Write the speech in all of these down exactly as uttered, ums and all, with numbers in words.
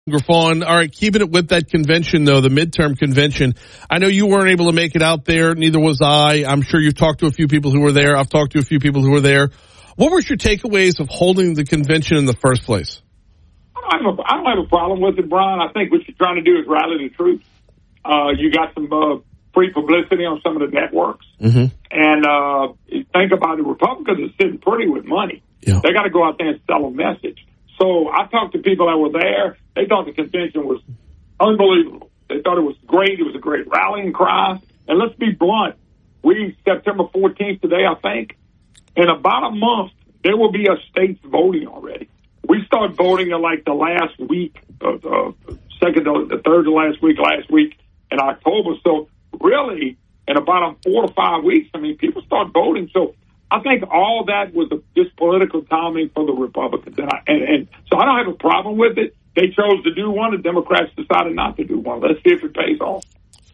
Griffon. All right, keeping it with that convention, though, the midterm convention. I know you weren't able to make it out there. Neither was I. I'm sure you've talked to a few people who were there. I've talked to a few people who were there. What were your takeaways of holding the convention in the first place? I don't have a, I don't have a problem with it, Brian. I think what you're trying to do is rally the troops. Uh, you got some uh, free publicity on some of the networks. Mm-hmm. And uh, think about it. Republicans are sitting pretty with money. Yeah. They got to go out there and sell a message. So I talked to people that were there. They thought the convention was unbelievable. They thought it was great. It was a great rallying cry. And let's be blunt. We, September fourteenth today, I think, in about a month, there will be a states voting already. We start voting in like the last week, of the second, to, the third to last week, last week in October. So really, in about four to five weeks, I mean, people start voting. So I think all that was a, just political timing for the Republicans. And, I, and, and so I don't have a problem with it. They chose to do one. The Democrats decided not to do one. Let's see if it pays off.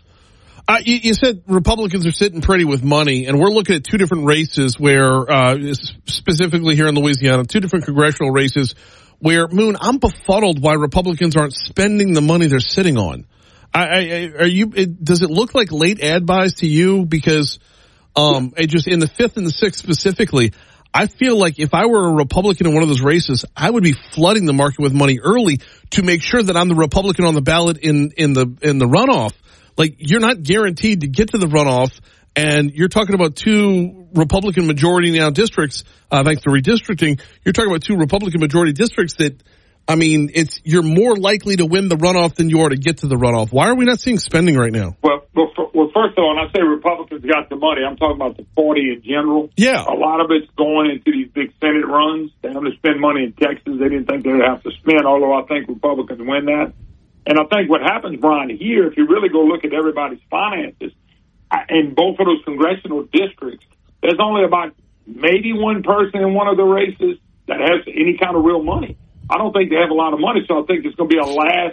Uh, you, you said Republicans are sitting pretty with money, and we're looking at two different races where, uh, specifically here in Louisiana, two different congressional races where, Moon, I'm befuddled why Republicans aren't spending the money they're sitting on. I, I, are you? It, does it look like late ad buys to you? Because um, it just in the fifth and the sixth specifically, I feel like if I were a Republican in one of those races, I would be flooding the market with money early to make sure that I'm the Republican on the ballot in in the in the runoff. Like, you're not guaranteed to get to the runoff, and you're talking about two Republican majority now districts, uh, thanks to redistricting. You're talking about two Republican majority districts that, I mean, it's you're more likely to win the runoff than you are to get to the runoff. Why are we not seeing spending right now? Well, well, for, well first of all, when I say Republicans got the money, I'm talking about the party in general. Yeah. A lot of it's going into these big Senate runs. They have to spend money in Texas. They didn't think they would have to spend, although I think Republicans win that. And I think what happens, Brian, here, if you really go look at everybody's finances in both of those congressional districts, there's only about maybe one person in one of the races that has any kind of real money. I don't think they have a lot of money, so I think it's going to be a last,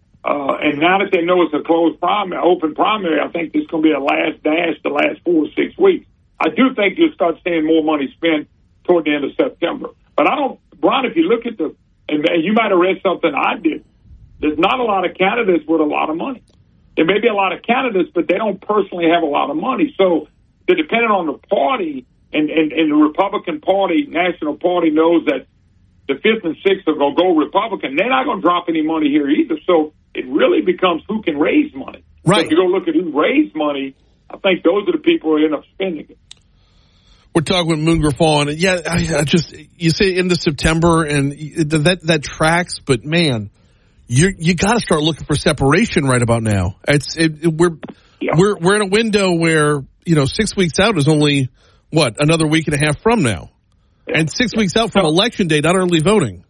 uh, and now that they know it's a closed primary, open primary, I think it's going to be a last dash the last four or six weeks. I do think you'll start seeing more money spent toward the end of September. But I don't, Brian, if you look at the, and you might have read something I did, there's not a lot of candidates with a lot of money. There may be a lot of candidates, but they don't personally have a lot of money. So they're dependent on the party, and, and, and the Republican Party, National Party, knows that the fifth and sixth are going to go Republican. They're not going to drop any money here either. So it really becomes who can raise money. Right. So if you go look at who raised money, I think those are the people who end up spending it. We're talking with Moon Griffon. Yeah, I, I just, you say into September, and that, that tracks, but man, You you got to start looking for separation right about now. It's it, it, we're yeah. we're we're in a window where, you know, six weeks out is only what another week and a half from now, yeah. and six yeah. weeks out from no. election day, not early voting.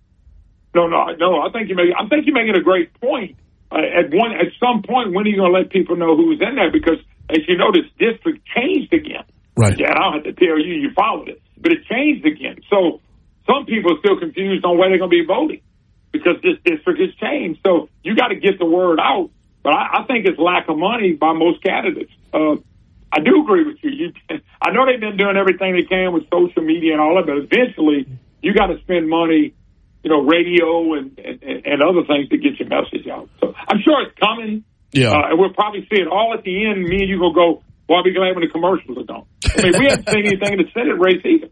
No, no, no. I think you make I think you're making a great point. Uh, at one at some point, when are you going to let people know who's in there? Because as you know, this district changed again. Right. Yeah, I don't have to tell you. You followed it, but it changed again. So some people are still confused on where they're going to be voting, because this district has changed. So you got to get the word out. But I, I think it's lack of money by most candidates. Uh, I do agree with you. you. I know they've been doing everything they can with social media and all that, but eventually you got to spend money, you know, radio and, and, and other things to get your message out. So I'm sure it's coming. Yeah. Uh, and we'll probably see it all at the end. Me and you will go, well, I'll be glad when the commercials are gone. I mean, we haven't seen anything in the Senate race either.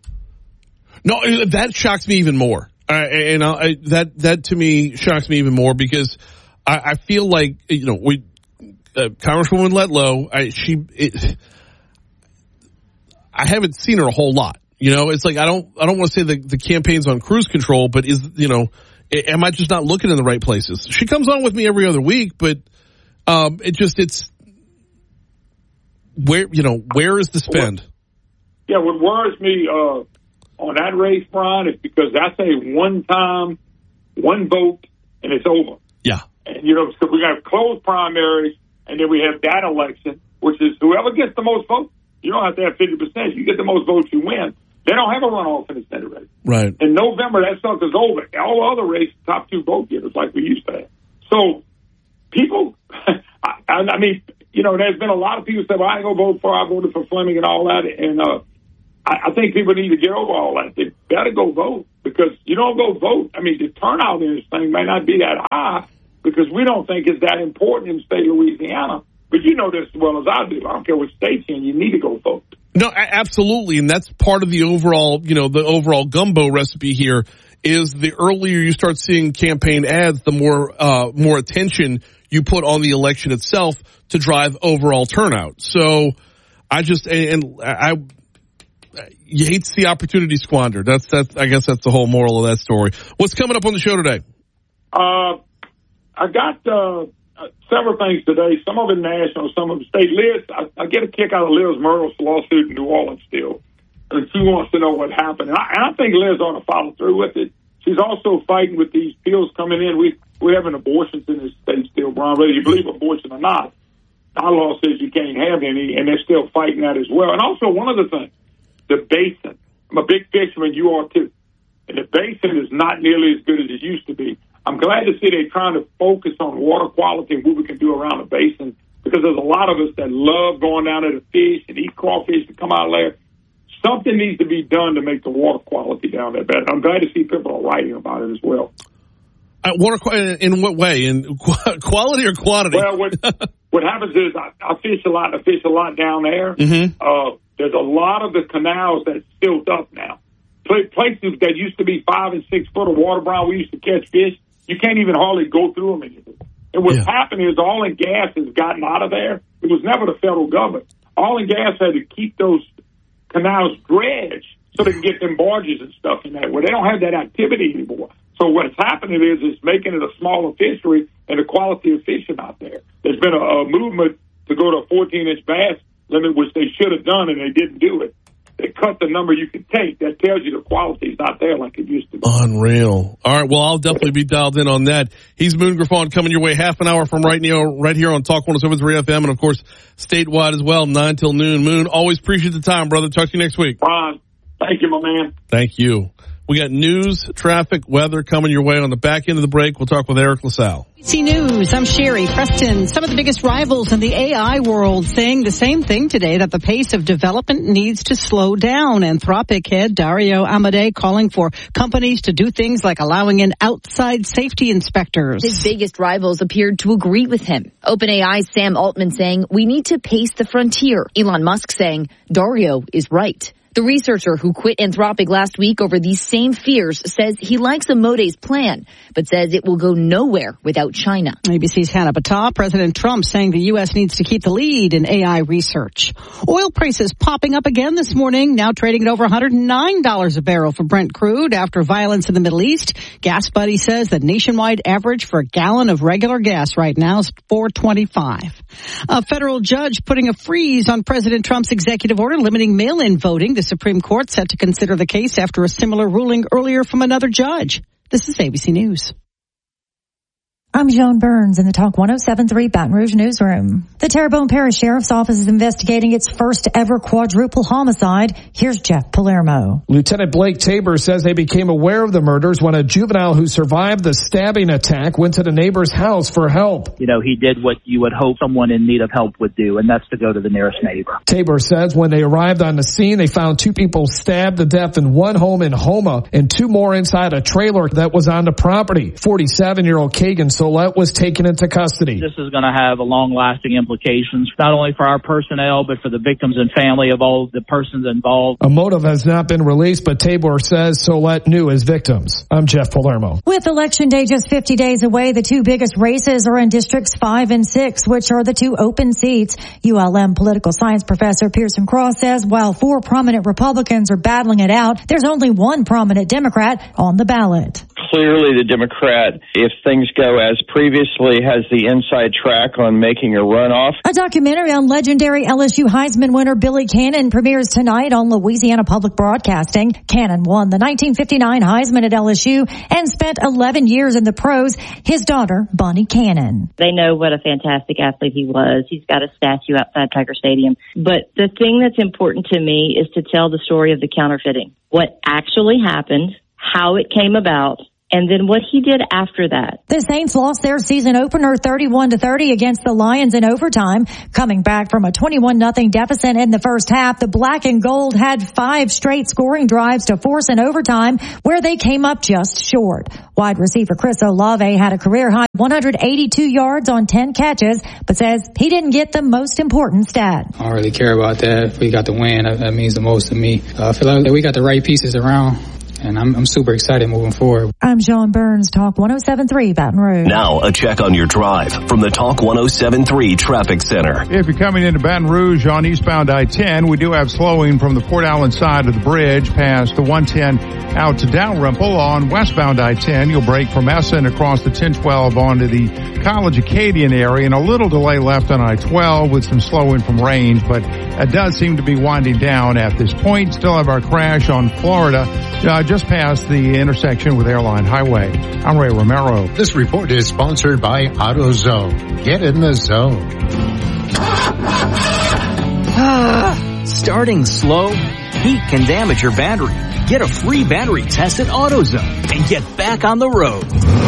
No, that shocks me even more. Uh, and I, that that to me shocks me even more, because I, I feel like, you know, we uh, Congresswoman Letlow, I, she it, I haven't seen her a whole lot. You know, it's like I don't I don't want to say the, the campaign's on cruise control, but is you know, am I just not looking in the right places? She comes on with me every other week, but um, it just it's where you know where is the spend? Yeah, what worries me. Uh On that race, Brian, is because that's a one-time, one vote, and it's over. Yeah. And, you know, so we have closed primaries, and then we have that election, which is whoever gets the most votes. You don't have to have fifty percent. You get the most votes, you win. They don't have a runoff in the Senate race. Right. In November, that stuff is over. All other races, top two vote getters, like we used to have. So people, I, I mean, you know, there's been a lot of people say, well, I ain't going to vote for, I voted for Fleming and all that, and, uh, I think people need to get over all that. They better go vote. because you don't go vote. I mean, the turnout in this thing may not be that high because we don't think it's that important in the state of Louisiana. But you know this as well as I do. I don't care what state you're in, you need to go vote. No, absolutely, and that's part of the overall, you know, the overall gumbo recipe here is the earlier you start seeing campaign ads, the more uh, more attention you put on the election itself to drive overall turnout. So I just and I, I you hate to see opportunity squandered. That's that's I guess that's the whole moral of that story. What's coming up on the show today? Uh, I got uh, several things today. Some of it national, some of it state. Liz, I, I get a kick out of Liz Murrow's lawsuit in New Orleans still. And she wants to know what happened. And I, and I think Liz ought to follow through with it. She's also fighting with these pills coming in. We we having abortions in this state still, Brian, whether you believe abortion or not. Our law says you can't have any, and they're still fighting that as well. And also one other thing, the basin. I'm a big fisherman, you are too. And the basin is not nearly as good as it used to be. I'm glad to see they're trying to focus on water quality and what we can do around the basin, because there's a lot of us that love going down there to fish and eat crawfish and come out there. Something needs to be done to make the water quality down there better. I'm glad to see people are writing about it as well. Uh, water in what way? In quality or quantity? Well, what what happens is I, I fish a lot. I fish a lot down there. Mm-hmm. Uh, there's a lot of the canals that's filled up now. Places that used to be five and six foot of water, Brian, we used to catch fish. You can't even hardly go through them anymore. And what's yeah. happened is oil and gas has gotten out of there. It was never the federal government. Oil and gas had to keep those canals dredged so they can get them barges and stuff in there. Well, they don't have that activity anymore. So what's happening is it's making it a smaller fishery and the quality of fishing out there. There's been a, a movement to go to a fourteen inch bass limit, which they should have done, and they didn't do it. They cut the number you can take. That tells you the quality is not there like it used to be. Unreal. All right, well, I'll definitely be dialed in on that. He's Moon Griffon coming your way half an hour from right now, right here on Talk one oh seven point three F M, and, of course, statewide as well, nine till noon. Moon, always appreciate the time, brother. Talk to you next week. Ron, thank you, my man. Thank you. We got news, traffic, weather coming your way on the back end of the break. We'll talk with Eric LaSalle. A B C News, I'm Sherry Preston. Some of the biggest rivals in the A I world saying the same thing today, that the pace of development needs to slow down. Anthropic head Dario Amodei calling for companies to do things like allowing in outside safety inspectors. His biggest rivals appeared to agree with him. OpenAI's Sam Altman saying we need to pace the frontier. Elon Musk saying Dario is right. The researcher who quit Anthropic last week over these same fears says he likes Amodei's plan, but says it will go nowhere without China. A B C's Hannah Battah. President Trump saying the U S needs to keep the lead in A I research. Oil prices popping up again this morning, now trading at over one hundred nine dollars a barrel for Brent crude after violence in the Middle East. Gas Buddy says the nationwide average for a gallon of regular gas right now is four twenty-five. A federal judge putting a freeze on President Trump's executive order limiting mail-in voting. The Supreme Court set to consider the case after a similar ruling earlier from another judge. This is A B C News. I'm Joan Burns in the Talk one oh seven point three Baton Rouge newsroom. The Terrebonne Parish Sheriff's Office is investigating its first ever quadruple homicide. Here's Jeff Palermo. Lieutenant Blake Tabor says they became aware of the murders when a juvenile who survived the stabbing attack went to the neighbor's house for help. You know, he did what you would hope someone in need of help would do, and that's to go to the nearest neighbor. Tabor says when they arrived on the scene, they found two people stabbed to death in one home in Houma and two more inside a trailer that was on the property. forty-seven-year-old Kagan Solette was taken into custody. This is going to have a long-lasting implications, not only for our personnel, but for the victims and family of all the persons involved. A motive has not been released, but Tabor says Solette knew his victims. I'm Jeff Palermo. With Election Day just fifty days away, the two biggest races are in Districts five and six, which are the two open seats. U L M political science professor Pearson Cross says while four prominent Republicans are battling it out, there's only one prominent Democrat on the ballot. Clearly the Democrat, if things go as previously, has the inside track on making a runoff. A documentary on legendary L S U Heisman winner Billy Cannon premieres tonight on Louisiana Public Broadcasting. Cannon won the nineteen fifty-nine Heisman at L S U and spent eleven years in the pros. His daughter, Bonnie Cannon. They know what a fantastic athlete he was. He's got a statue outside Tiger Stadium. But the thing that's important to me is to tell the story of the counterfeiting. What actually happened, how it came about, And then what he did after that. The Saints lost their season opener thirty-one to thirty against the Lions in overtime. Coming back from a twenty-one nothing deficit in the first half, the Black and Gold had five straight scoring drives to force an overtime where they came up just short. Wide receiver Chris Olave had a career-high one hundred eighty-two yards on ten catches, but says he didn't get the most important stat. I don't really care about that. If we got the win, that, that means the most to me. Uh, I feel like we got the right pieces around. And I'm, I'm super excited moving forward. I'm Sean Burns, Talk one oh seven point three Baton Rouge. Now a check on your drive from the Talk one oh seven point three Traffic Center. If you're coming into Baton Rouge on eastbound I ten, we do have slowing from the Port Allen side of the bridge past the one ten out to Dalrymple. On westbound I ten, you'll break from Essen across the ten twelve onto the College Acadian area, and a little delay left on I twelve with some slowing from Range, but it does seem to be winding down at this point. Still have our crash on Florida, uh, just past the intersection with Airline Highway. I'm Ray Romero. This report is sponsored by AutoZone. Get in the zone. Starting slow? Heat can damage your battery. Get a free battery test at AutoZone and get back on the road.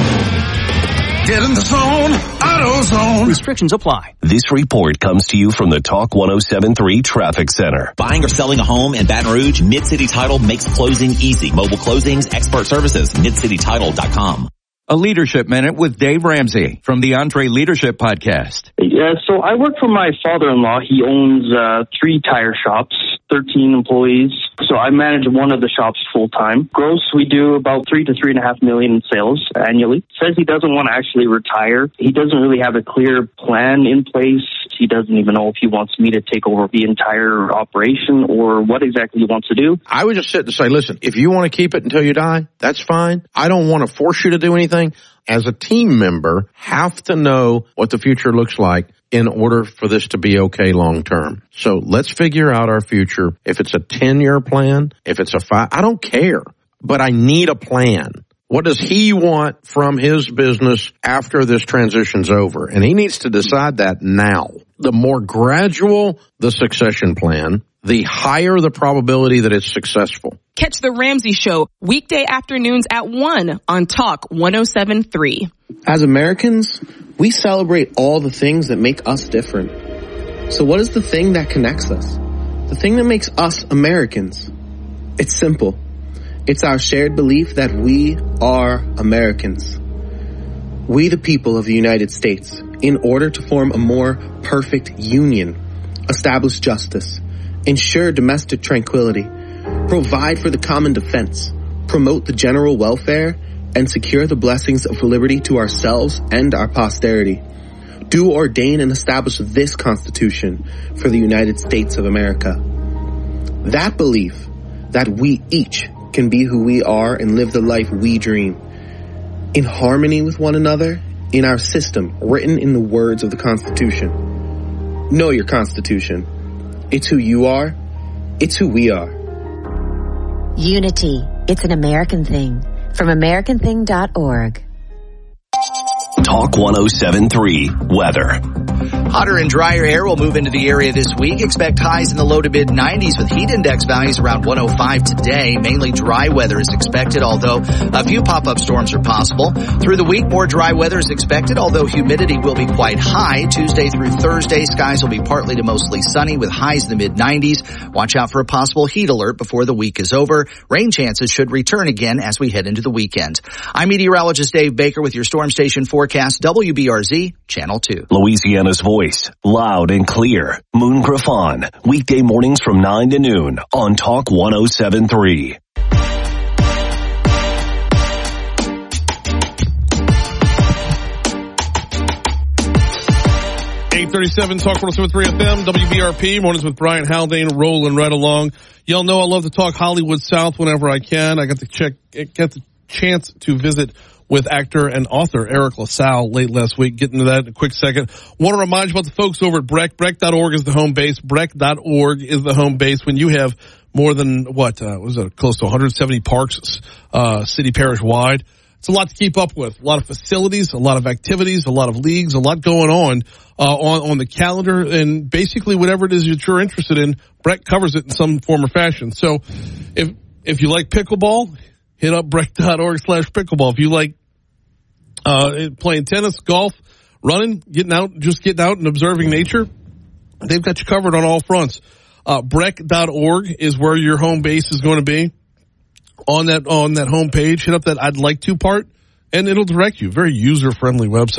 Get in the zone, AutoZone. Restrictions apply. This report comes to you from the Talk one oh seven point three Traffic Center. Buying or selling a home in Baton Rouge, Mid-City Title makes closing easy. Mobile closings, expert services, mid city title dot com. A Leadership Minute with Dave Ramsey from the Entre Leadership Podcast. Yeah, so I work for my father-in-law. He owns uh, three tire shops, thirteen employees. So I manage one of the shops full-time. Gross, we do about three to three and a half million in sales annually. Says he doesn't want to actually retire. He doesn't really have a clear plan in place. He doesn't even know if he wants me to take over the entire operation or what exactly he wants to do. I would just sit and say, listen, if you want to keep it until you die, that's fine. I don't want to force you to do anything. As a team member, have to know what the future looks like in order for this to be okay long term. So let's figure out our future. If it's a ten-year plan, if it's a five, I don't care, but I need a plan. What does he want from his business after this transition's over? And he needs to decide that now. The more gradual the succession plan, the higher the probability that it's successful. Catch The Ramsey Show weekday afternoons at one on Talk one oh seven point three. As Americans, we celebrate all the things that make us different. So what is the thing that connects us? The thing that makes us Americans? It's simple. It's our shared belief that we are Americans. We, the people of the United States, in order to form a more perfect union, establish justice, ensure domestic tranquility, provide for the common defense, promote the general welfare, and secure the blessings of liberty to ourselves and our posterity, do ordain and establish this Constitution for the United States of America. That belief that we each can be who we are and live the life we dream, in harmony with one another, in our system, written in the words of the Constitution. Know your Constitution. It's who you are. It's who we are. Unity. It's an American thing. From American thing dot org. Talk one oh seven point three Weather. Hotter and drier air will move into the area this week. Expect highs in the low to mid nineties with heat index values around one oh five today. Mainly dry weather is expected, although a few pop-up storms are possible. Through the week, more dry weather is expected, although humidity will be quite high. Tuesday through Thursday, skies will be partly to mostly sunny with highs in the mid nineties. Watch out for a possible heat alert before the week is over. Rain chances should return again as we head into the weekend. I'm meteorologist Dave Baker with your Storm Station forecast, W B R Z, Channel two. Louisiana's voice, loud and clear. Moon Griffon, weekday mornings from nine to noon on Talk one oh seven point three. eight thirty-seven Talk one oh seven point three F M, W B R P, mornings with Brian Haldane, rolling right along. Y'all know I love to talk Hollywood South whenever I can. I got to check, get the chance to visit with actor and author Eric LaSalle late last week. Get into that in a quick second. Want to remind you about the folks over at Breck. Breck dot org is the home base. Breck dot org is the home base. When you have more than, what, uh, was it, close to one hundred seventy parks, uh, city, parish wide, it's a lot to keep up with. A lot of facilities, a lot of activities, a lot of leagues, a lot going on, uh, on, on the calendar, and basically whatever it is that you're interested in, Breck covers it in some form or fashion. So if, if you like pickleball, hit up breck.org slash pickleball. If you like uh, playing tennis, golf, running, getting out, just getting out and observing nature, they've got you covered on all fronts. Uh, breck dot org is where your home base is going to be. On that, on that home page, hit up that I'd like to part, and it'll direct you. Very user-friendly website.